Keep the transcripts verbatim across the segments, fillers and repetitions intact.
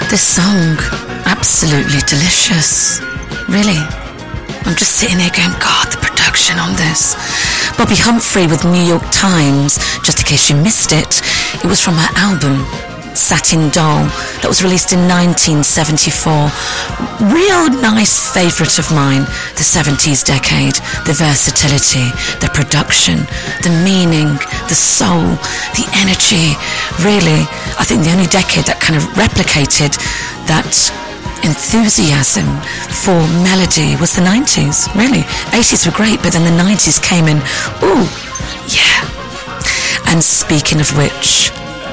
This song, absolutely delicious. Really. I'm just sitting here going, God, the production on this. Bobby Humphrey with New York Times, just in case you missed it, it was from her album, Satin Doll, that was released in nineteen seventy-four. Real nice favourite of mine, the seventies decade, the versatility, the production, the meaning, the soul, the energy. Really, I think the only decade that kind of replicated that enthusiasm for melody was the nineties, really. eighties were great, but then the nineties came in, ooh, yeah. And speaking of which,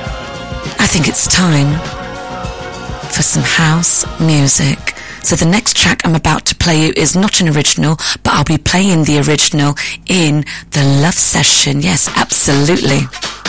I think it's time for some house music. So the next track I'm about to play you is not an original, but I'll be playing the original in the Love Session. Yes, absolutely.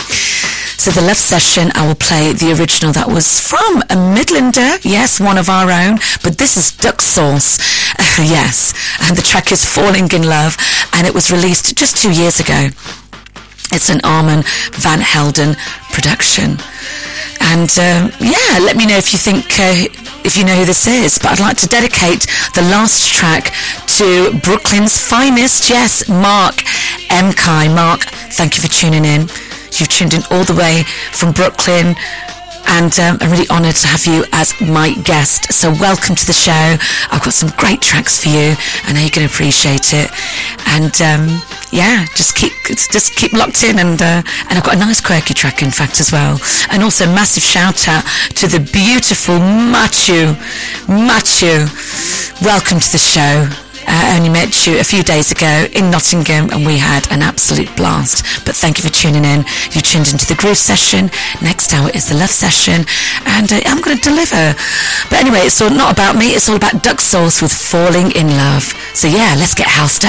So the Love Session, I will play the original that was from a Midlander, yes, one of our own, but this is Duck Sauce, uh, yes, and the track is Falling in Love, and it was released just two years ago. It's an Armand Van Helden production. And um, yeah, let me know if you think, uh, if you know who this is. But I'd like to dedicate the last track to Brooklyn's finest, yes, Mark Mckay. Mark, thank you for tuning in. You've tuned in all the way from Brooklyn, and um, I'm really honoured to have you as my guest. So welcome to the show. I've got some great tracks for you. I know you're going to appreciate it. And um, yeah, just keep just keep locked in. And uh, and I've got a nice quirky track, in fact, as well. And also massive shout out to the beautiful Machu. Machu, welcome to the show. I only met you a few days ago in Nottingham and we had an absolute blast. But thank you for tuning in. You tuned into the Groove Session. Next hour is the Love Session. And uh, I'm going to deliver. But anyway, it's all not about me. It's all about Duck Sauce with Falling in Love. So yeah, let's get housed up.